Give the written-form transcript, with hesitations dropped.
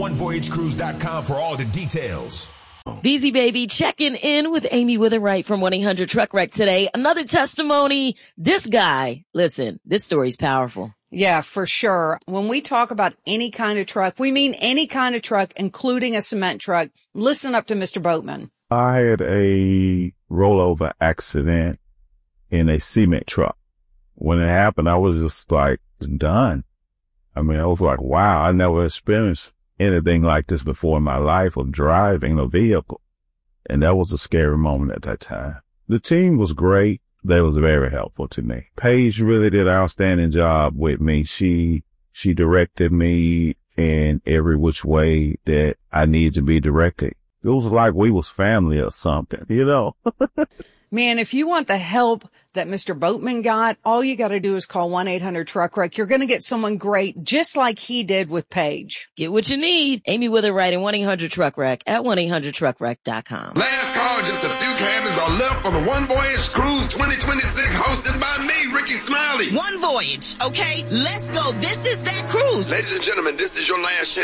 OneVoyageCruise.com for all the details. Beezy Baby checking in with Amy Witherwright from 1-800-TRUCK-WRECK today. Another testimony. This guy, listen, this story's powerful. Yeah, for sure. When we talk about any kind of truck, we mean any kind of truck, including a cement truck. Listen up to Mr. Boatman. I had a rollover accident in a cement truck. When it happened, I was just like done. I mean, I was like, wow, I never experienced anything like this before in my life of driving a vehicle. And that was a scary moment at that time. The team was great. They was very helpful to me. Paige really did an outstanding job with me. She directed me in every which way that I needed to be directed. It was like we was family or something, you know. Man, if you want the help that Mr. Boatman got, all you got to do is call 1-800-TRUCK-WRECK. You're going to get someone great, just like he did with Paige. Get what you need. Amy Witherwright and 1-800-TRUCK-WRECK at 1-800-TRUCK-WRECK.com. Last call, just a few cabins are left on the One Voyage Cruise 2026, hosted by me, Ricky Smiley. One Voyage, okay? Let's go. This is that cruise. Ladies and gentlemen, this is your last chance